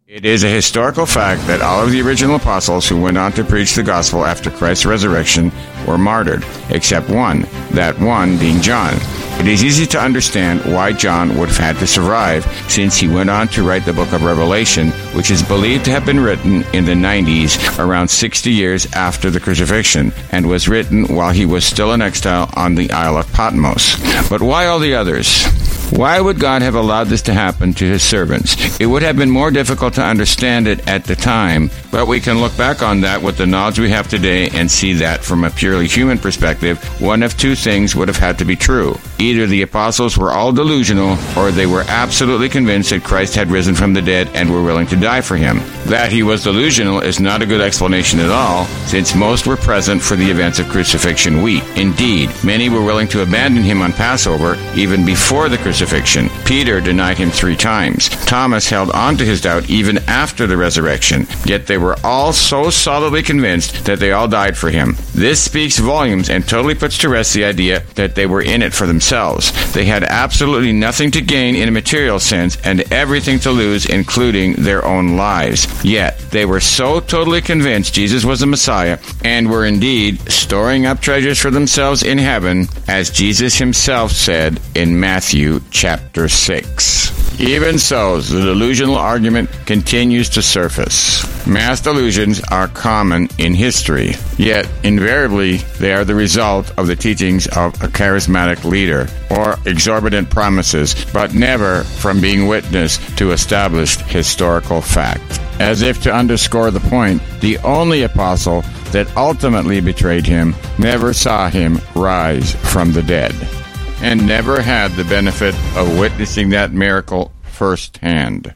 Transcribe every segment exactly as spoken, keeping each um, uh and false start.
It is a historical fact that all of the original apostles who went on to preach the gospel after Christ's resurrection were martyred, except one, that one being John. It is easy to understand why John would have had to survive, since he went on to write the book of Revelation, which is believed to have been written in the nineties, around sixty years after the crucifixion, and was written while he was still in exile on the Isle of Patmos. But why all the others? Why would God have allowed this to happen to his servants? It would have been more difficult to understand it at the time, but we can look back on that with the knowledge we have today and see that from a purely human perspective, one of two things would have had to be true. Either the apostles were all delusional, or they were absolutely convinced that Christ had risen from the dead and were willing to die for him. That he was delusional is not a good explanation at all, since most were present for the events of crucifixion week. Indeed, many were willing to abandon him on Passover even before the crucifixion. Peter denied him three times. Thomas held on to his doubt even after the resurrection. Yet they were all so solidly convinced that they all died for him. This speaks volumes and totally puts to rest the idea that they were in it for themselves. They had absolutely nothing to gain in a material sense and everything to lose, including their own lives. Yet they were so totally convinced Jesus was the Messiah and were indeed storing up treasures for themselves in heaven, as Jesus himself said in Matthew chapter six. Even so, the delusional argument continues to surface. Mass delusions are common in history, yet invariably they are the result of the teachings of a charismatic leader or exorbitant promises, but never from being witness to established historical fact. As if to underscore the point, the only apostle that ultimately betrayed him never saw him rise from the dead, and never had the benefit of witnessing that miracle firsthand.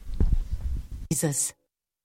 Jesus.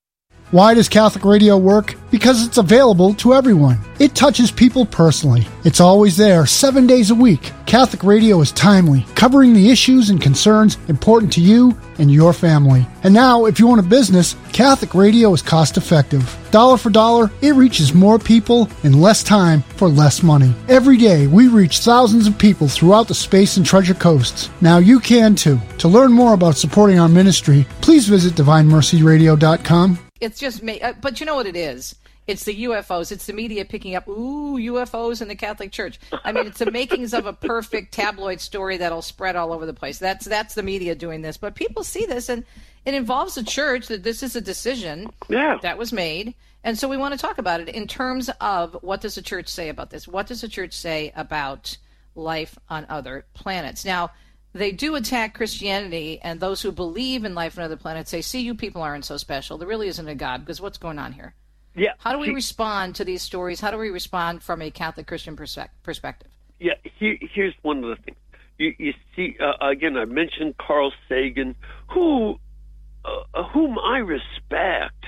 Why does Catholic radio work? Because it's available to everyone. It touches people personally. It's always there, seven days a week. Catholic radio is timely, covering the issues and concerns important to you and your family. And now, if you own a business, Catholic radio is cost-effective. Dollar for dollar, it reaches more people in less time for less money. Every day, we reach thousands of people throughout the Space and Treasure Coasts. Now you can too. To learn more about supporting our ministry, please visit divine mercy radio dot com. It's just, uh, but you know what it is? It's the U F Os. It's the media picking up, ooh, U F Os in the Catholic Church. I mean, it's the makings of a perfect tabloid story that'll spread all over the place. That's that's the media doing this. But people see this, and it involves the church, that this is a decision yeah. that was made. And so we want to talk about it in terms of, what does the church say about this? What does the church say about life on other planets? Now, they do attack Christianity, and those who believe in life on other planets say, see, you people aren't so special. There really isn't a God, because what's going on here? Yeah. How do we see, respond to these stories? How do we respond from a Catholic Christian perspe- perspective? Yeah, here, here's one of the things. You, you see, uh, again, I mentioned Carl Sagan, who, uh, whom I respect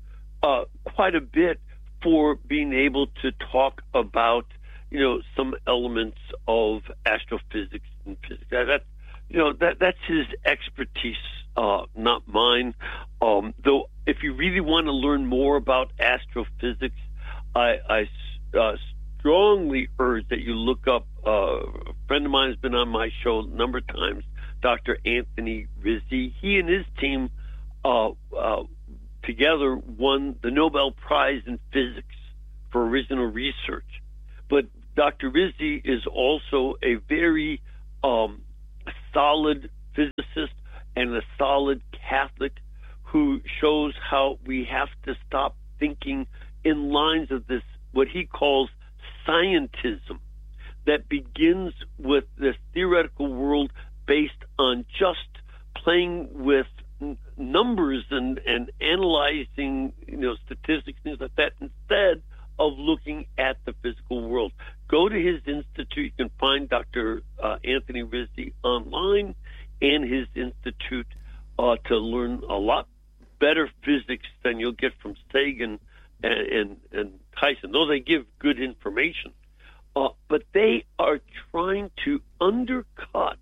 uh, quite a bit for being able to talk about, you know, some elements of astrophysics and physics. That, that you know, that that's his expertise, uh, not mine. Um, though, if you really want to learn more about astrophysics, I, I uh, strongly urge that you look up. Uh, a friend of mine has been on my show a number of times, Doctor Anthony Rizzi. He and his team uh, uh, together won the Nobel Prize in Physics for original research. But Doctor Rizzi is also a very um, solid physicist and a solid Catholic who shows how we have to stop thinking in lines of this, what he calls scientism, that begins with this theoretical world based on just playing with n- numbers and, and analyzing, you know, statistics, things like that, instead of looking at the physical world. Go to his institute. You can find Doctor Uh, Anthony Rizzi online and his institute uh, to learn a lot better physics than you'll get from Sagan and, and, and Tyson, though they give good information. Uh, but they are trying to undercut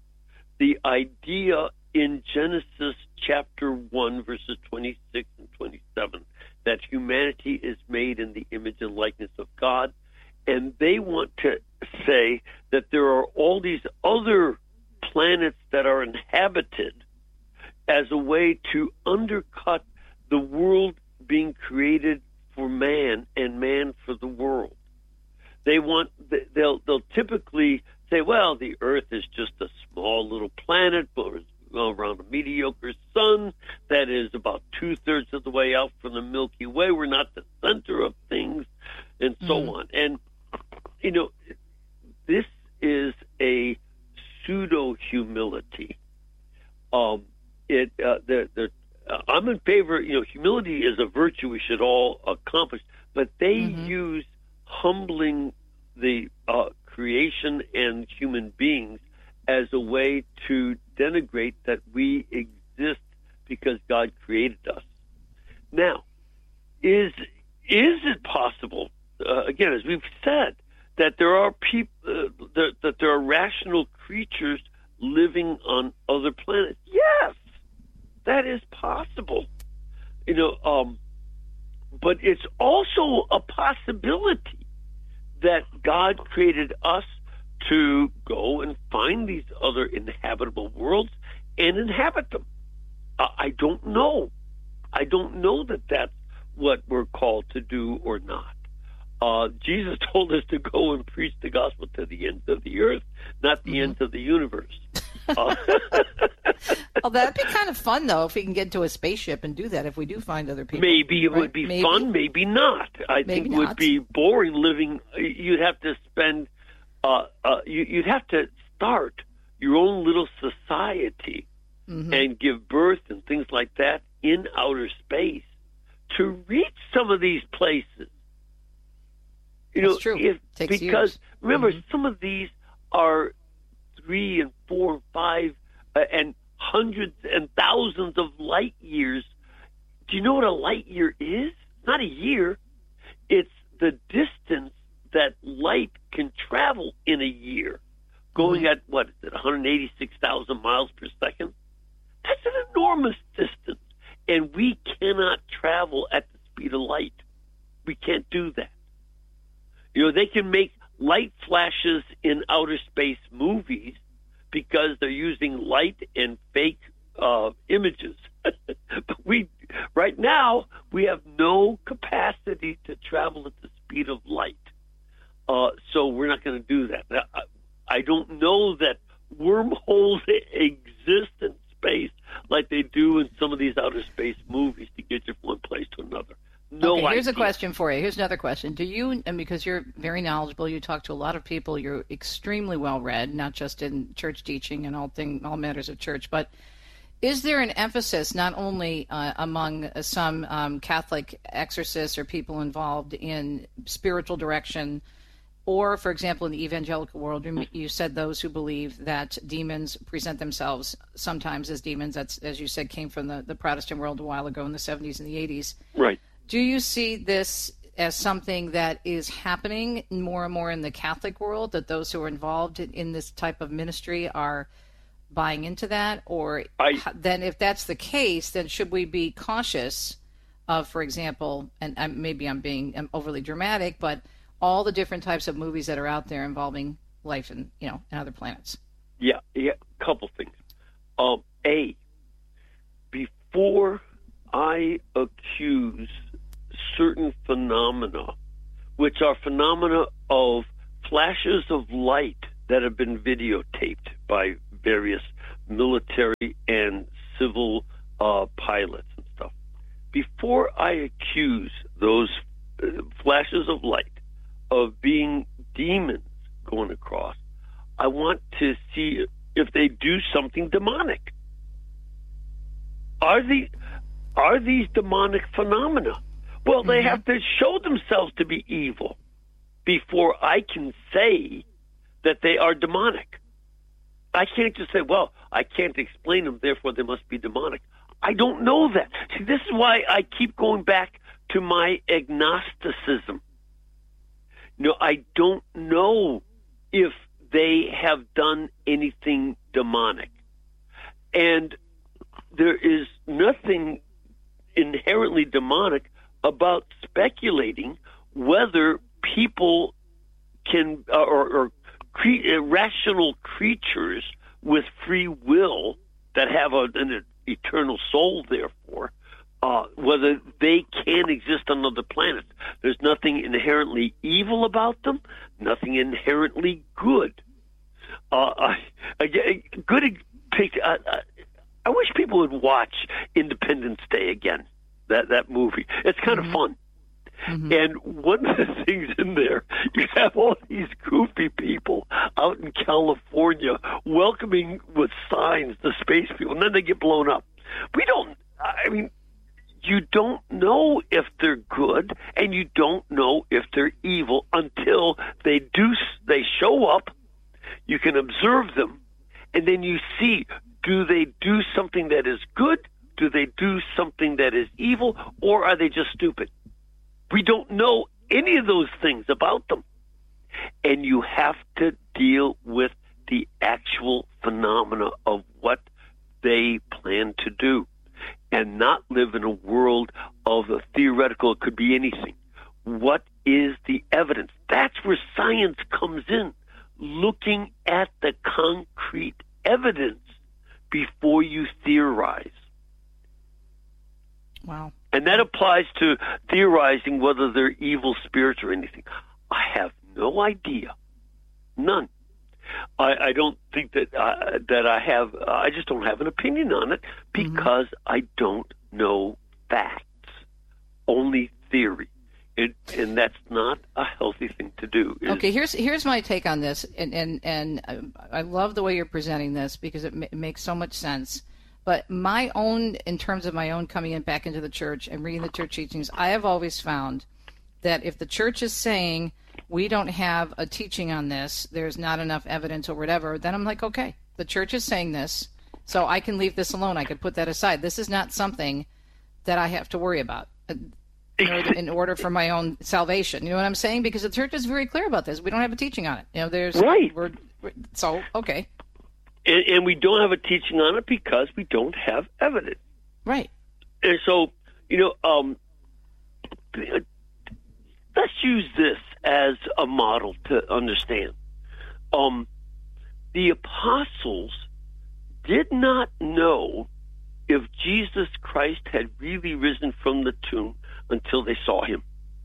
the idea in Genesis chapter one, verses twenty-six and twenty-seven, that humanity is made in the image and likeness of God. And they want to say that there are all these other planets that are inhabited as a way to undercut the world being created for man and man for the world. They want they'll they'll typically say, well, the Earth is just a small little planet, but around a mediocre sun that is about two-thirds of the way out from the Milky Way. We're not the center of things, and so mm. on. And, you know, this is a pseudo-humility. Um, it, uh, the, the, uh, I'm in favor, you know, humility is a virtue we should all accomplish, but they mm-hmm. use humbling the uh, creation and human beings as a way to denigrate that we exist because God created us. Now, is is it possible, uh, again, as we've said, that there are people uh, that, that there are rational creatures living on other planets? Yes, that is possible. You know, um, but it's also a possibility that God created us to go and find these other inhabitable worlds and inhabit them. Uh, I don't know. I don't know that that's what we're called to do or not. Uh, Jesus told us to go and preach the gospel to the ends of the earth, not the mm-hmm. ends of the universe. Uh, well, that'd be kind of fun, though, if we can get into a spaceship and do that, if we do find other people. Maybe it right? would be maybe. fun, maybe not. I maybe think it not. would be boring living. You'd have to spend... Uh, uh, you, you'd have to start your own little society mm-hmm. and give birth and things like that in outer space to reach some of these places. You That's know, true. If, Takes because years. remember, mm-hmm. some of these are three and four and five uh, and hundreds and thousands of light years. Do you know what a light year is? Not a year. It's the distance that light can travel in a year, going mm-hmm. at, what is it, one hundred eighty-six thousand miles per second? That's an enormous distance, and we cannot travel at the speed of light. We can't do that. You know, they can make light flashes in outer space movies because they're using light and fake uh, images. But we, right now, we have no capacity to travel at the speed of light. Uh, so we're not going to do that. I, I don't know that wormholes exist in space like they do in some of these outer space movies to get you from one place to another. No okay, here's idea. a question for you. Here's another question. Do you, and because you're very knowledgeable, you talk to a lot of people, you're extremely well read, not just in church teaching and all thing, all matters of church, but is there an emphasis not only uh, among some um, Catholic exorcists or people involved in spiritual direction, or, for example, in the evangelical world, you said those who believe that demons present themselves sometimes as demons. That's, as you said, came from the, the Protestant world a while ago in the seventies and the eighties. Right. Do you see this as something that is happening more and more in the Catholic world, that those who are involved in this type of ministry are buying into that? Or I, then if that's the case, then should we be cautious of, for example, and maybe I'm being I'm overly dramatic, but all the different types of movies that are out there involving life and, you know, and other planets? Yeah, yeah, a couple things. Um, A, before I accuse certain phenomena, which are phenomena of flashes of light that have been videotaped by various military and civil uh, pilots and stuff, before I accuse those uh, flashes of light of being demons going across, I want to see if they do something demonic. Are these, are these demonic phenomena? Well, they mm-hmm. have to show themselves to be evil before I can say that they are demonic. I can't just say, well, I can't explain them, therefore they must be demonic. I don't know that. See, this is why I keep going back to my agnosticism. You know, I don't know if they have done anything demonic. And there is nothing inherently demonic about speculating whether people can, uh, or, or cre- rational creatures with free will that have a, an eternal soul, therefore, uh, whether they can exist on other planets. There's nothing inherently evil about them, nothing inherently good. Uh, I, I, good pick. I, I, I wish people would watch Independence Day again. That that movie. It's kind mm-hmm. of fun. Mm-hmm. And one of the things in there, you have all these goofy people out in California welcoming with signs the space people, and then they get blown up. We don't. I mean, you don't know if they're good, and you don't know if they're evil until they do. They show up. You can observe them, and then you see, do they do something that is good? Do they do something that is evil? Or are they just stupid? We don't know any of those things about them. And you have to deal with the actual phenomena of what they plan to do and not live in a world of a theoretical, it could be anything. What is the evidence? That's where science comes in. Looking at the concrete evidence before you theorize. Wow. And that applies to theorizing whether they're evil spirits or anything. I have no idea. None. I, I don't think that uh, that I have, uh, I just don't have an opinion on it because mm-hmm. I don't know facts, only theory. It, and that's not a healthy thing to do. It's, okay, here's here's my take on this, and and, and I love the way you're presenting this because it, ma- it makes so much sense. But my own, in terms of my own coming in back into the church and reading the church teachings, I have always found that if the church is saying we don't have a teaching on this, there's not enough evidence or whatever, then I'm like, okay, the church is saying this, so I can leave this alone. I can put that aside. This is not something that I have to worry about in order for my own salvation. You know what I'm saying? Because the church is very clear about this. We don't have a teaching on it. You know, there's right. We're, we're, so okay. And, and we don't have a teaching on it because we don't have evidence. Right. And so, you know, um, let's use this as a model to understand. Um, the apostles did not know if Jesus Christ had really risen from the tomb until they saw him.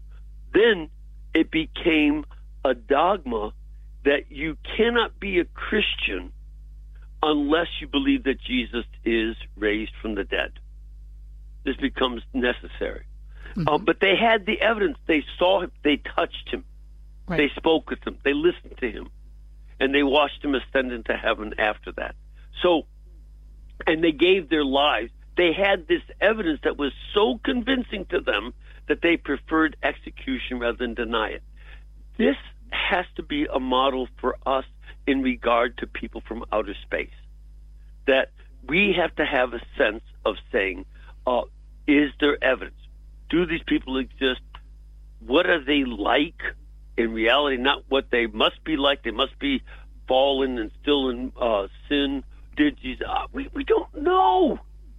Then it became a dogma that you cannot be a Christian unless you believe that Jesus is raised from the dead. This becomes necessary. Mm-hmm. Uh, but they had the evidence. They saw him. They touched him. Right. They spoke with him. They listened to him. And they watched him ascend into heaven after that. So, and they gave their lives. They had this evidence that was so convincing to them that they preferred execution rather than deny it. This has to be a model for us in regard to people from outer space. That we have to have a sense of saying, uh, is there evidence? Do these people exist? What are they like in reality? Not what they must be like. They must be fallen and still in uh, sin. Did Jesus? Uh, we, we don't know.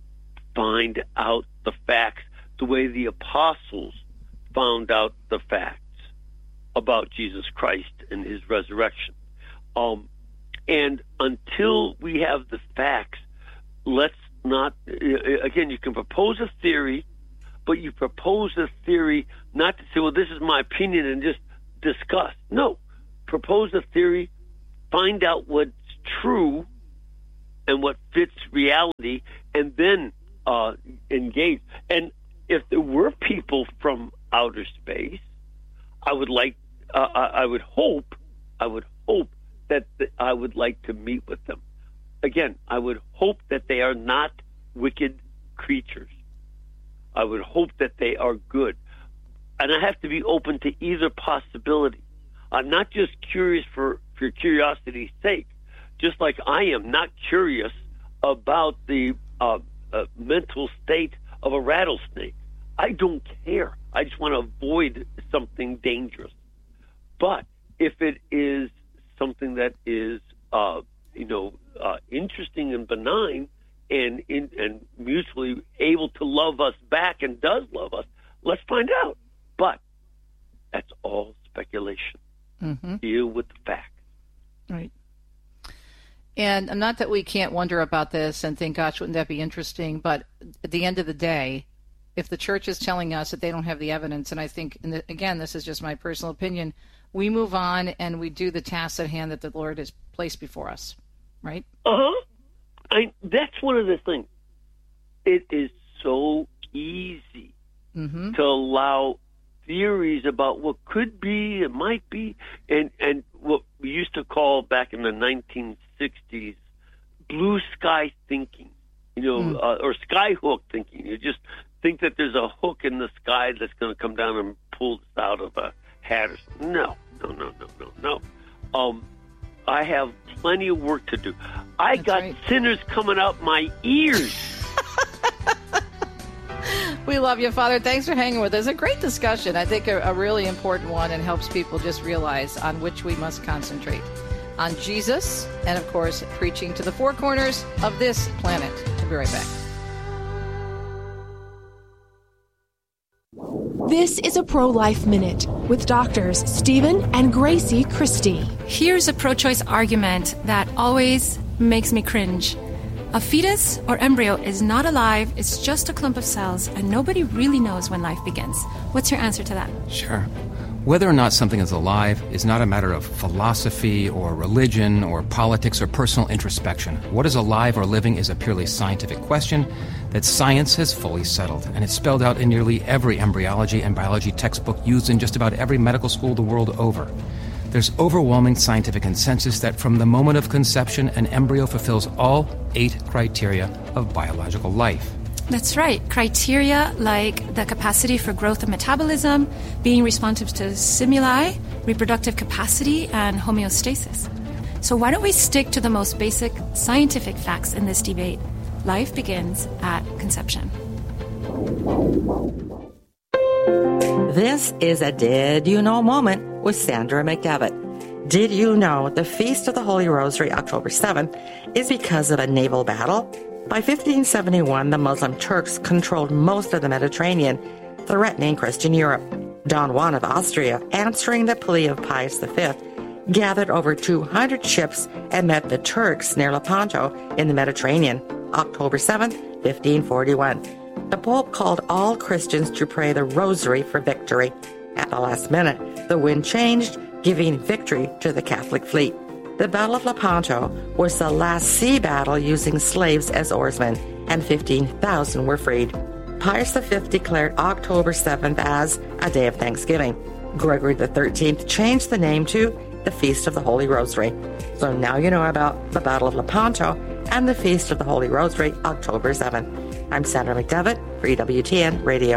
Find out the facts the way the apostles found out the facts about Jesus Christ and his resurrection. Um, and until we have the facts, let's not, again, you can propose a theory, but you propose a theory not to say, well, this is my opinion and just discuss. No, propose a theory, find out what's true and what fits reality, and then uh, engage. And if there were people from outer space, I would like, uh, I would hope, I would hope that I would like to meet with them. Again, I would hope that they are not wicked creatures. I would hope that they are good. And I have to be open to either possibility. I'm not just curious for, for curiosity's sake, just like I am not curious about the uh, uh, mental state of a rattlesnake. I don't care. I just want to avoid something dangerous. But if it is something that is, uh, you know, uh, interesting and benign and, in, and mutually able to love us back and does love us, let's find out. But that's all speculation. Mm-hmm. Deal with the facts. Right. And not that we can't wonder about this and think, gosh, wouldn't that be interesting? But at the end of the day, if the church is telling us that they don't have the evidence, and I think, and the, again, this is just my personal opinion, we move on and we do the tasks at hand that the Lord has placed before us, right? Uh-huh. I, that's one of the things. It is so easy mm-hmm. to allow theories about what could be, it might be, and, and what we used to call back in the nineteen sixties blue sky thinking, you know, mm. uh, or sky hook thinking. You just think that there's a hook in the sky that's going to come down and pull us out of a hat or something. No, no, no, no, no, no. Um, I have plenty of work to do. I that's got right. sinners coming out my ears. We love you, Father. Thanks for hanging with us. A great discussion. I think a, a really important one, and helps people just realize on which we must concentrate. On Jesus, and of course, preaching to the four corners of this planet. We'll be right back. This is a Pro-Life Minute with doctors Stephen and Gracie Christie. Here's a pro-choice argument that always makes me cringe. A fetus or embryo is not alive, it's just a clump of cells, and nobody really knows when life begins. What's your answer to that? Sure. Whether or not something is alive is not a matter of philosophy or religion or politics or personal introspection. What is alive or living is a purely scientific question that science has fully settled, and it's spelled out in nearly every embryology and biology textbook used in just about every medical school the world over. There's overwhelming scientific consensus that from the moment of conception, an embryo fulfills all eight criteria of biological life. That's right. Criteria like the capacity for growth and metabolism, being responsive to stimuli, reproductive capacity, and homeostasis. So why don't we stick to the most basic scientific facts in this debate? Life begins at conception. This is a Did You Know moment with Sandra McDevitt. Did you know the Feast of the Holy Rosary, October seventh, is because of a naval battle? By fifteen seventy-one, the Muslim Turks controlled most of the Mediterranean, threatening Christian Europe. Don Juan of Austria, answering the plea of Pius the Fifth, gathered over two hundred ships and met the Turks near Lepanto in the Mediterranean, October seventh, fifteen forty-one. The Pope called all Christians to pray the Rosary for victory. At the last minute, the wind changed, giving victory to the Catholic fleet. The Battle of Lepanto was the last sea battle using slaves as oarsmen, and fifteen thousand were freed. Pius the Fifth declared October seventh as a day of thanksgiving. Gregory the Thirteenth changed the name to the Feast of the Holy Rosary. So now you know about the Battle of Lepanto and the Feast of the Holy Rosary, October seventh. I'm Sandra McDevitt for E W T N Radio.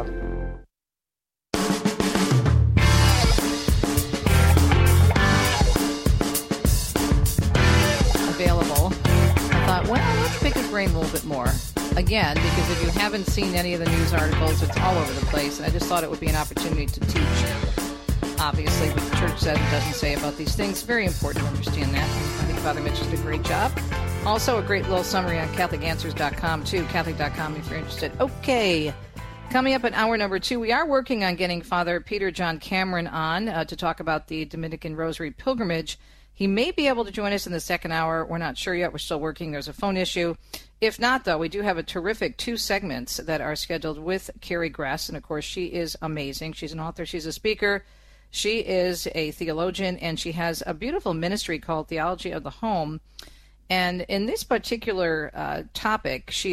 Available. I thought, well, let's pick his brain a little bit more. Again, because if you haven't seen any of the news articles, it's all over the place. And I just thought it would be an opportunity to teach, obviously, what the church says and doesn't say about these things. Very important to understand that. I think Father Mitch did a great job. Also, a great little summary on Catholic Answers dot com, too. Catholic dot com if you're interested. Okay. Coming up in hour number two, we are working on getting Father Peter John Cameron on uh, to talk about the Dominican Rosary Pilgrimage. He may be able to join us in the second hour. We're not sure yet. We're still working. There's a phone issue. If not, though, we do have a terrific two segments that are scheduled with Carrie Gress. And, of course, she is amazing. She's an author. She's a speaker. She is a theologian, and she has a beautiful ministry called Theology of the Home. And in this particular uh, topic, she